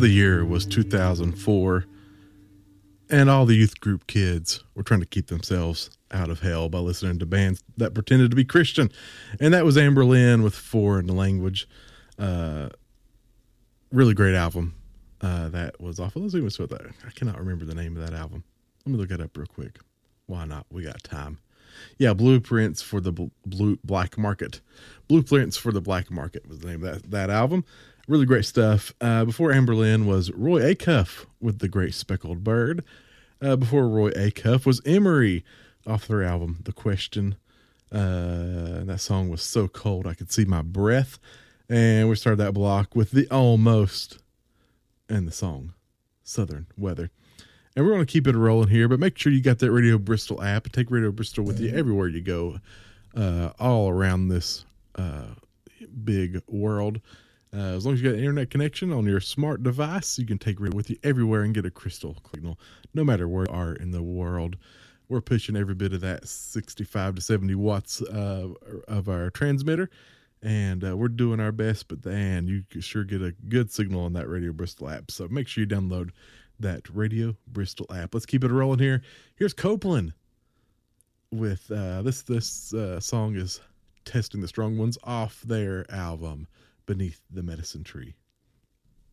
the year was 2004, and all the youth group kids were trying to keep themselves out of hell by listening to bands that pretended to be Christian. And that was Amberlynn with Foreign Language. Really great album. That was off. Let's see what's with that. I cannot remember the name of that album. Let me look it up real quick. Why not? We got time. Yeah, Blueprints for the Black Market. Blueprints for the Black Market was the name of that album. Really great stuff. Before Amberlynn was Roy Acuff with The Great Speckled Bird. Before Roy Acuff was Emery off their album, The Question. And that song was So Cold I Could See My Breath. And we started that block with The Almost and the song Southern Weather. And we're going to keep it rolling here, but make sure you got that Radio Bristol app. Take Radio Bristol with you everywhere you go, all around this big world. As long as you got an internet connection on your smart device, you can take it with you everywhere and get a crystal signal, no matter where you are in the world. We're pushing every bit of that 65 to 70 watts of our transmitter, and we're doing our best, but you can sure get a good signal on that Radio Bristol app. So make sure you download that Radio Bristol app. Let's keep it rolling here. Here's Copeland with this song is Testing the Strong Ones off their album Beneath the Medicine Tree.